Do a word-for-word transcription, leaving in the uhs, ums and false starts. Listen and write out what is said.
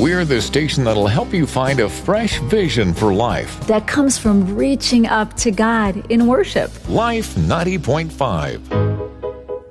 We're the station that'll help you find a fresh vision for life. That comes from reaching up to God in worship. Life ninety point five.